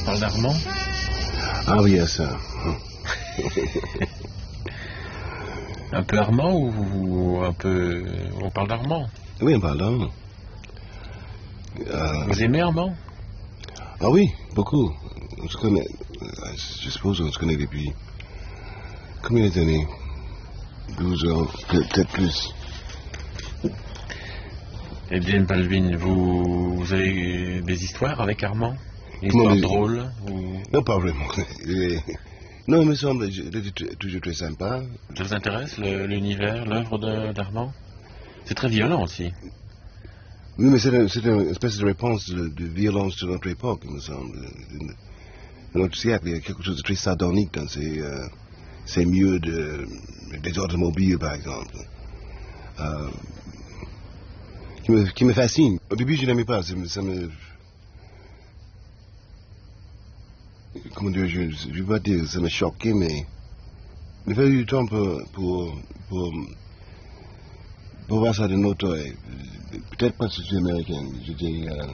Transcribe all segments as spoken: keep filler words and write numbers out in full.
parle d'Armand? Ah oui, ça. Un peu Armand ou un peu... On parle d'Armand? Oui, on parle d'Armand. Euh... Vous aimez Armand? Ah oui, beaucoup. On se connaît... Je suppose qu'on se connaît depuis... Combien d'années? douze ans, peut-être plus. Et Jane Baldwin, vous, vous avez des histoires avec Armand? Des Comment histoires les... drôles ou... Non, pas vraiment. Non, il me semble toujours très sympa. Ça vous intéresse, le, l'univers, l'œuvre d'Armand? C'est très violent aussi. Oui, mais c'est, un, c'est une espèce de réponse de, de violence de notre époque, il me semble. Dans notre siècle, il y a quelque chose de très sardonique dans ces, euh, ces murs de, des automobiles, par exemple. Euh, qui, me, qui me fascine. Au début, je n'aimais pas. Ça me... Ça me comment dire, je ne vais pas dire ça m'a choqué, mais il a fallu du temps pour, pour, pour, pour voir ça de notre oeil. Peut-être parce que je suis américain. Je dis, euh,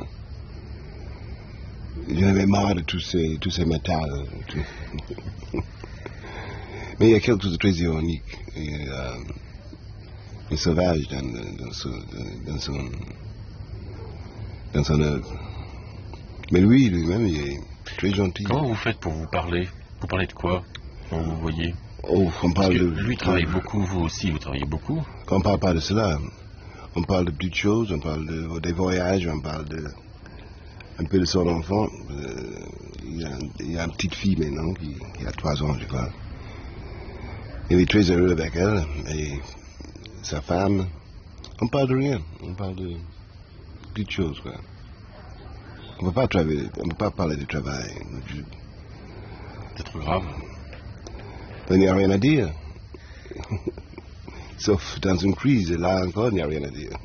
j'en avais marre de tous ces, tous ces métals. Tout. Mais il y a quelque chose de très ironique et, euh, et sauvage dans, dans, ce, dans, son, dans son œuvre. Mais lui, lui-même, il est très gentil. Comment vous faites pour vous parler? Vous parlez de quoi quand vous voyez? Oh, on parle de... Lui travaille de... beaucoup, vous aussi, vous travaillez beaucoup. Quand on ne parle pas de cela, on parle de petites choses, on parle de, des voyages, on parle de, un peu de son enfant. Euh, il, y a, il y a une petite fille maintenant qui, qui a trois ans, je crois. Il est très heureux avec elle et sa femme. On parle de rien, on parle de petites choses, quoi. On ne peut pas travailler, on peut pas parler de travail. C'est trop grave. Il n'y a rien à dire. Sauf dans une crise, là encore, il n'y a rien à dire.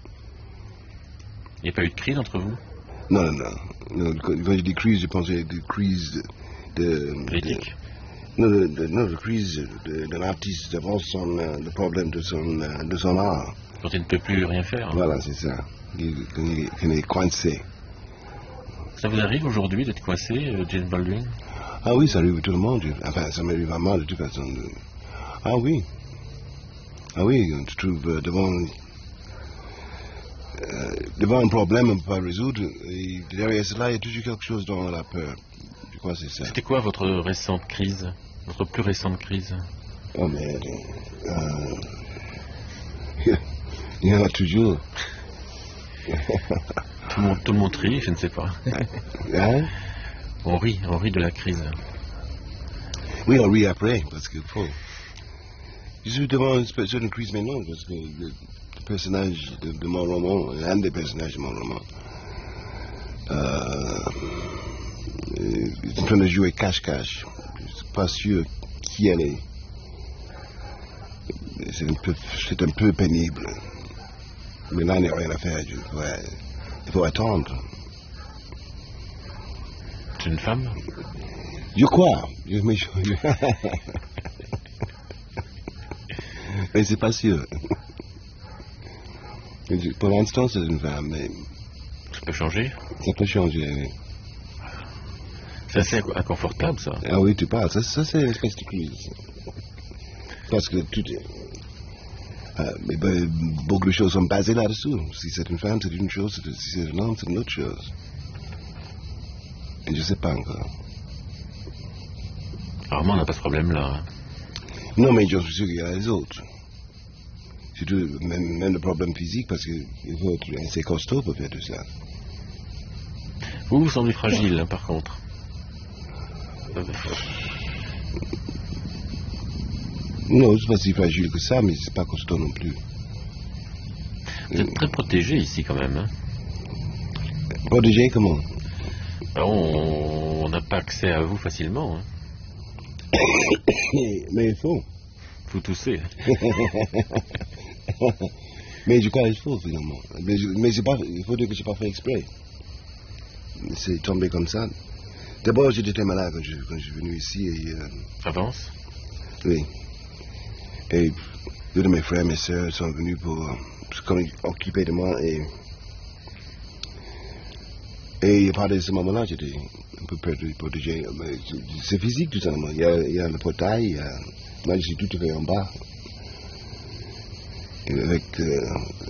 Il n'y a pas eu de crise entre vous? Non, non, non. non quand, quand je dis crise, je pensais de crise de... Politique? De, non, de, de, non, de crise de, de l'artiste devant son, euh, le problème de son, euh, de son art. Quand il ne peut plus rien faire. Hein. Voilà, c'est ça. Il, il, il est coincé. Ça vous arrive aujourd'hui d'être coincé, euh, Jane Baldwin? Ah oui, ça arrive à tout le monde. Enfin, ça m'arrive à moi de toute façon. Ah oui. Ah oui, on se trouve euh, devant, euh, devant un problème qu'on ne peut pas résoudre. Et derrière cela, il y a toujours quelque chose dans la peur. Je crois que c'est ça. C'était quoi votre récente crise? Votre plus récente crise? Oh merde. Euh, il y en a toujours. Tout le monde, tout le monde rit, je ne sais pas. Hein? On rit, on rit de la crise. Oui, on rit après, parce que faut. Je suis devant une certaine crise maintenant, parce que le, le personnage de, de mon roman, un des personnages de mon roman, euh, est en train de jouer cache-cache. Je ne suis pas sûr qui elle est. C'est un peu, c'est un peu pénible. Mais là, il n'y a rien à faire. Je, ouais, il faut attendre. C'est une femme? Je crois. Je, mais, je, mais c'est pas sûr. Pour l'instant, c'est une femme, mais... Ça peut changer? Ça peut changer, oui. C'est assez inconfortable, ça. Ah oui, tu parles. Ça, ça c'est une espèce de crise. Parce que tout est... Euh, mais ben, beaucoup de choses sont basées là-dessous. Si c'est une femme, c'est une chose. Si c'est un homme, c'est une autre chose. Et je ne sais pas encore. Armand n'a pas ce problème-là. Hein. Non, mais je suis sûr qu'il y a les autres. Surtout, même, même le problème physique, parce qu'il faut être assez costaud pour faire tout ça. Vous vous semblez fragile, hein, par contre. Non, c'est pas si fragile que ça, mais c'est pas costaud non plus. Vous êtes très protégé ici, quand même. Hein. Protégé comment? Alors, on n'a pas accès à vous facilement. Hein. mais, mais il faut. Vous toussez. Mais je crois qu'il faut, finalement. Mais, je, mais pas, il faut dire que je n'ai pas fait exprès. C'est tombé comme ça. D'abord, j'étais très malade quand je, quand je suis venu ici. Et, euh, Avance? Oui. Et deux de mes frères et mes sœurs sont venus pour s'occuper de moi. Et, et à partir de ce moment-là, j'étais on peut protéger. C'est physique tout simplement. Il y a, il y a le portail, il y a, moi je suis tout à fait en bas. Et avec, euh,